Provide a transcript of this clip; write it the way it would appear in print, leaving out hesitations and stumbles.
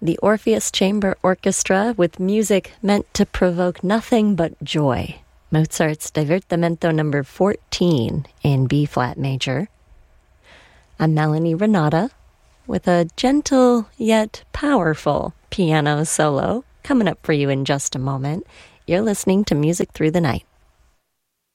the Orpheus Chamber Orchestra with music meant to provoke nothing but joy. Mozart's Divertimento No. 14 in B-flat major. I'm Melanie Renata with a gentle yet powerful piano solo coming up for you in just a moment. You're listening to Music Through the Night.